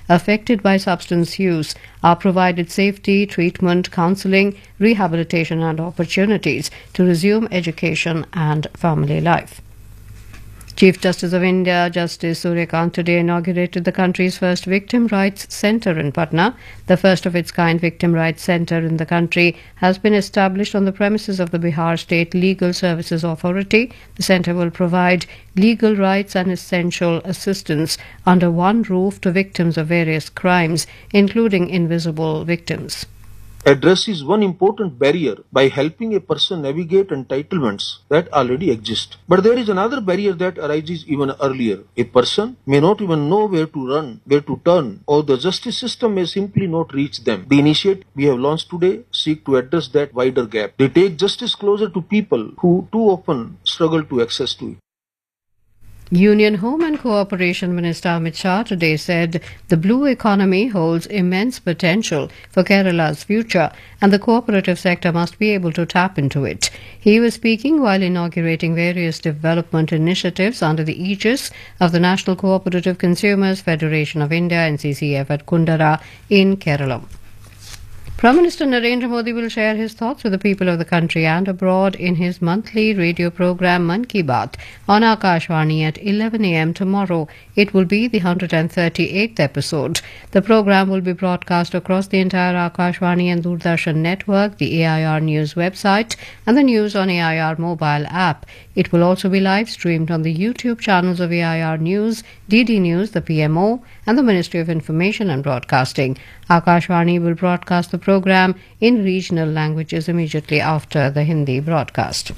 affected by substance use are provided safety, treatment, counseling, rehabilitation and opportunities to resume education and family life. Chief Justice of India, Justice Surya Kant, today inaugurated the country's first Victim Rights Centre in Patna. The first of its kind Victim Rights Centre in the country has been established on the premises of the Bihar State Legal Services Authority. The centre will provide legal rights and essential assistance under one roof to victims of various crimes, including invisible victims. Addresses one important barrier by helping a person navigate entitlements that already exist. But there is another barrier that arises even earlier. A person may not even know where to run, where to turn, or the justice system may simply not reach them. The initiative we have launched today seek to address that wider gap. They take justice closer to people who too often struggle to access to it. Union Home and Cooperation Minister Amit Shah today said the blue economy holds immense potential for Kerala's future and the cooperative sector must be able to tap into it. He was speaking while inaugurating various development initiatives under the aegis of the National Cooperative Consumers Federation of India (NCCF) at Kundara in Kerala. Prime Minister Narendra Modi will share his thoughts with the people of the country and abroad in his monthly radio program Mann Ki Baat on Akashvani at 11 a.m. tomorrow. It will be the 138th episode. The program will be broadcast across the entire Akashvani and Doordarshan network, the AIR News website and the News on AIR mobile app. It will also be live streamed on the YouTube channels of AIR News, DD News, the PMO and the Ministry of Information and Broadcasting. Akashvani will broadcast the program in regional languages immediately after the Hindi broadcast.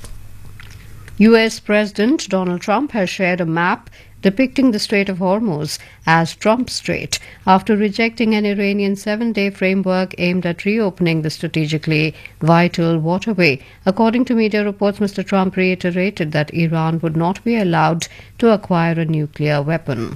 US President Donald Trump has shared a map depicting the Strait of Hormuz as Trump Strait after rejecting an Iranian 7-day framework aimed at reopening the strategically vital waterway. According to media reports, Mr. Trump reiterated that Iran would not be allowed to acquire a nuclear weapon.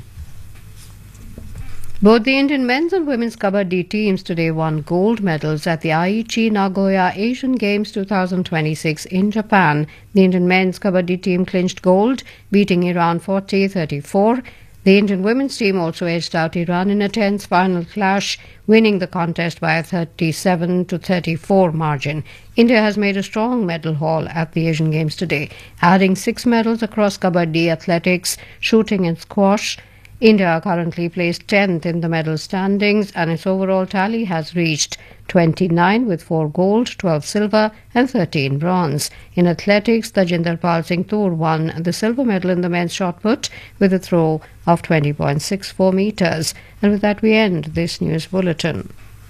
Both the Indian men's and women's kabaddi teams today won gold medals at the Aichi Nagoya Asian Games 2026 in Japan. The Indian men's kabaddi team clinched gold, beating Iran 40-34. The Indian women's team also edged out Iran in a tense final clash, winning the contest by a 37-34 margin. India has made a strong medal haul at the Asian Games today, adding 6 medals across kabaddi, athletics, shooting and squash. India currently placed 10th in the medal standings and its overall tally has reached 29 with 4 gold, 12 silver and 13 bronze. In athletics, Tajinder Pal Singh Toor won the silver medal in the men's shot put with a throw of 20.64 meters. And with that we end this news bulletin.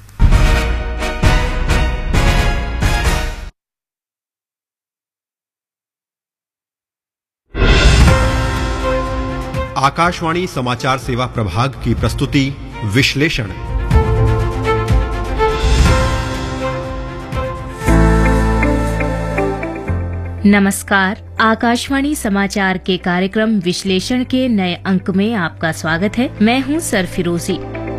Akashvani समाचार सेवा प्रभाग की प्रस्तुति विश्लेषण। नमस्कार, आकाशवाणी समाचार के कार्यक्रम विश्लेषण के नए अंक में आपका स्वागत है। मैं हूं सरफिरोजी।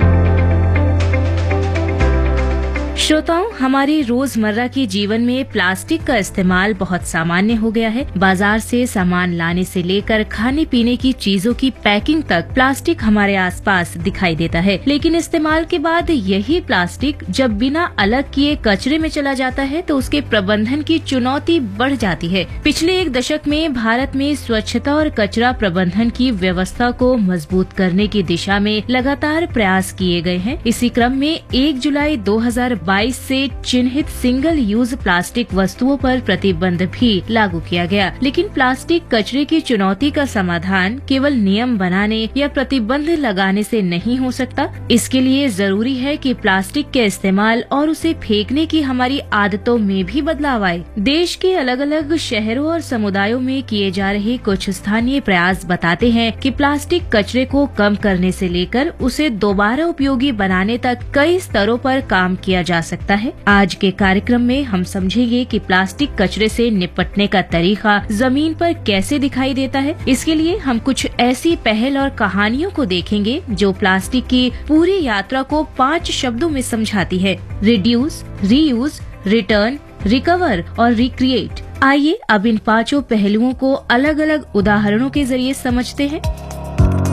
श्रोताओं, हमारे रोजमर्रा के जीवन में प्लास्टिक का इस्तेमाल बहुत सामान्य हो गया है। बाजार से सामान लाने से लेकर खाने पीने की चीजों की पैकिंग तक प्लास्टिक हमारे आसपास दिखाई देता है। लेकिन इस्तेमाल के बाद यही प्लास्टिक जब बिना अलग किए कचरे में चला जाता है तो उसके प्रबंधन की चुनौती बढ़ जाती है। पिछले 1 दशक में भारत में स्वच्छता और कचरा प्रबंधन की व्यवस्था को मजबूत करने की दिशा में लगातार प्रयास किए गए हैं। इसी क्रम में 1 जुलाई 2022 से चिन्हित सिंगल यूज प्लास्टिक वस्तुओं पर प्रतिबंध भी लागू किया गया। लेकिन प्लास्टिक कचरे की चुनौती का समाधान केवल नियम बनाने या प्रतिबंध लगाने से नहीं हो सकता। इसके लिए जरूरी है कि प्लास्टिक के इस्तेमाल और उसे फेंकने की हमारी आदतों में भी बदलाव आए। देश के अलग अलग शहरों और समुदायों में किए जा रहे कुछ स्थानीय प्रयास बताते हैं कि प्लास्टिक कचरे को कम करने से लेकर उसे दोबारा उपयोगी बनाने तक कई स्तरों पर काम किया जा सकता है। आज के कार्यक्रम में हम समझेंगे कि प्लास्टिक कचरे से निपटने का तरीका जमीन पर कैसे दिखाई देता है। इसके लिए हम कुछ ऐसी पहल और कहानियों को देखेंगे जो प्लास्टिक की पूरी यात्रा को 5 शब्दों में समझाती है: रिड्यूस, रीयूज, रिटर्न, रिकवर और रिक्रिएट। आइए अब इन 5 पहलुओं को अलग अलग उदाहरणों के जरिए समझते हैं।